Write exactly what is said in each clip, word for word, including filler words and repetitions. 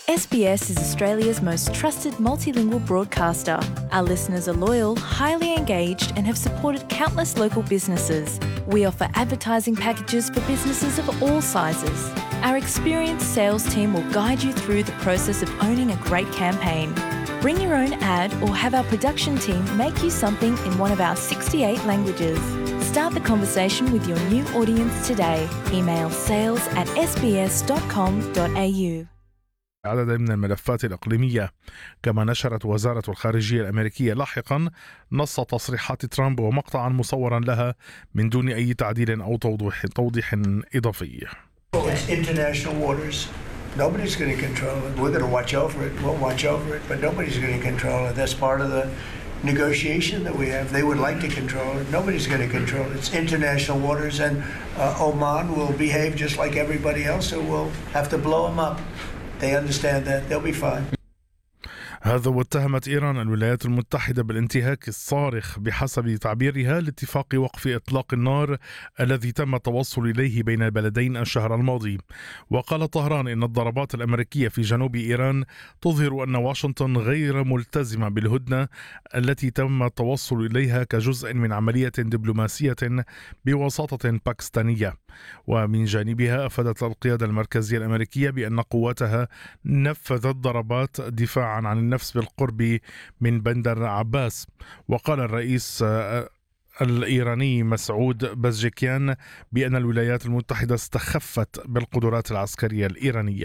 S B S is Australia's most trusted multilingual broadcaster. Our listeners are loyal, highly engaged, and have supported countless local businesses. We offer advertising packages for businesses of all sizes. Our experienced sales team will guide you through the process of owning a great campaign. Bring your own ad or have our production team make you something in one of our sixty-eight languages. Start the conversation with your new audience today. Email sales at s b s dot com dot a u. عدد من الملفات الإقليمية. كما نشرت وزارة الخارجية الأمريكية لاحقا نص تصريحات ترامب ومقطعا مصورا لها من دون أي تعديل أو توضيح توضيح إضافي. International waters. Nobody's going to control it. We're going to watch over it. We'll watch over it, but nobody's going to control it. That's part of the negotiation that we have. They would like to control it. Nobody's going to control it. It's international waters, and uh, Oman will behave just like everybody else, so we'll have to blow them up. They understand that. They'll be fine. هذا واتهمت إيران الولايات المتحدة بالانتهاك الصارخ بحسب تعبيرها لاتفاق وقف إطلاق النار الذي تم التوصل إليه بين البلدين الشهر الماضي. وقال طهران إن الضربات الأمريكية في جنوب إيران تظهر أن واشنطن غير ملتزمة بالهدنة التي تم التوصل إليها كجزء من عملية دبلوماسية بوساطة باكستانية. ومن جانبها أفادت القيادة المركزية الأمريكية بأن قواتها نفذت ضربات دفاعا عن النفس بالقرب من بندر عباس. وقال الرئيس الإيراني مسعود بزجكيان بأن الولايات المتحدة استخفت بالقدرات العسكرية الإيرانية.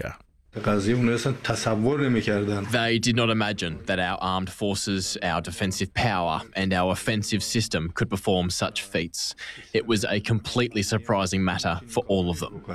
They did not imagine that our armed forces, our defensive power and our offensive system could perform such feats. It was a completely surprising matter for all of them.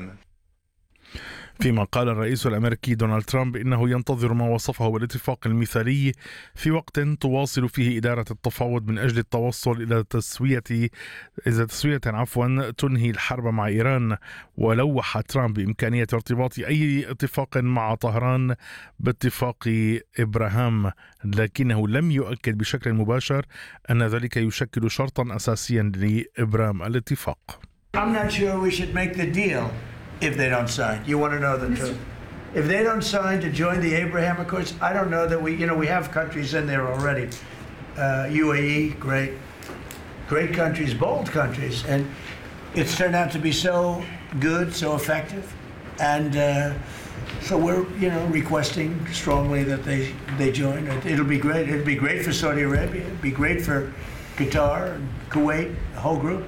فيما قال الرئيس الأمريكي دونالد ترامب إنه ينتظر ما وصفه بالاتفاق المثالي في وقت تواصل فيه إدارة التفاوض من أجل التوصل إلى تسوية إذا تسوية عفوا تنهي الحرب مع إيران. ولوح ترامب بإمكانية ارتباط أي اتفاق مع طهران باتفاق إبراهام، لكنه لم يؤكد بشكل مباشر أن ذلك يشكل شرطا أساسيا لإبرام الاتفاق. I'm not sure we should make the deal if they don't sign. You want to know the truth. If they don't sign to join the Abraham Accords, I don't know that we, you know, we have countries in there already. Uh, U A E, great, great countries, bold countries. And it's turned out to be so good, so effective. And uh, so we're, you know, requesting strongly that they, they join. It, it'll be great. It'll be great for Saudi Arabia. It'll be great for Qatar and Kuwait, the whole group.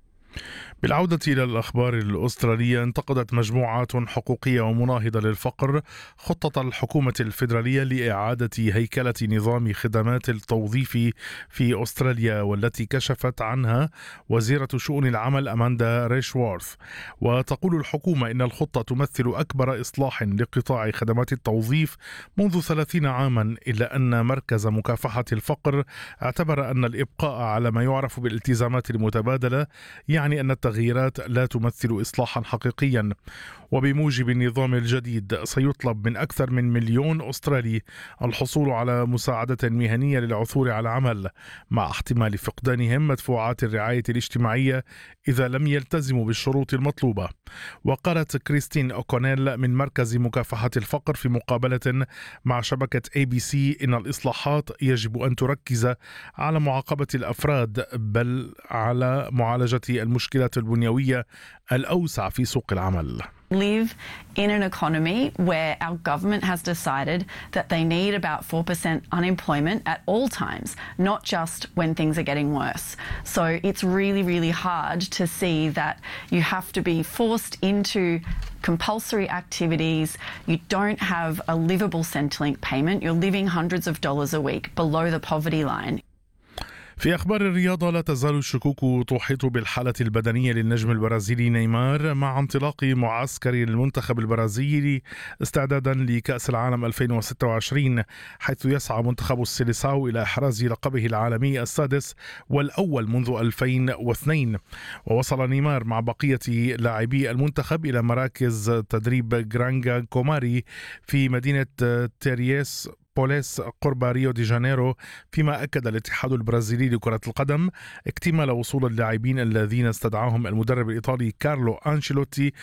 بالعودة إلى الأخبار الأسترالية، انتقدت مجموعات حقوقية ومناهضة للفقر خطة الحكومة الفيدرالية لإعادة هيكلة نظام خدمات التوظيف في أستراليا، والتي كشفت عنها وزيرة شؤون العمل أماندا ريشوارث. وتقول الحكومة إن الخطة تمثل أكبر إصلاح لقطاع خدمات التوظيف منذ ثلاثين عاما، إلا أن مركز مكافحة الفقر اعتبر أن الإبقاء على ما يعرف بالالتزامات المتبادلة يعني أن التغييرات لا تمثل إصلاحا حقيقيا. وبموجب النظام الجديد سيطلب من أكثر من مليون أسترالي الحصول على مساعدة مهنية للعثور على عمل، مع احتمال فقدانهم مدفوعات الرعاية الاجتماعية إذا لم يلتزموا بالشروط المطلوبة. وقالت كريستين أوكونيل من مركز مكافحة الفقر في مقابلة مع شبكة إيه بي سي إن الإصلاحات يجب أن تركز على معاقبة الأفراد بل على معالجة المشكلات البنيوية الأوسع في سوق العمل. Live in an economy where our government has decided that they need about four percent unemployment at all times, not just when things are getting worse. So it's really, really hard to see that you have to be forced into compulsory activities. You don't have a livable Centrelink payment. You're living hundreds of dollars a week below the poverty line. في أخبار الرياضة، لا تزال الشكوك تحيط بالحالة البدنية للنجم البرازيلي نيمار مع انطلاق معسكر المنتخب البرازيلي استعدادا لكأس العالم ألفين وستة وعشرين، حيث يسعى منتخب السيليساو إلى إحراز لقبه العالمي السادس والأول منذ ألفين واثنين. ووصل نيمار مع بقية لاعبي المنتخب إلى مراكز تدريب جرانجا كوماري في مدينة تيريس بوليس قرب ريو دي جانيرو، فيما أكد الاتحاد البرازيلي لكرة القدم اكتمال وصول اللاعبين الذين استدعاهم المدرب الإيطالي كارلو أنشيلوتي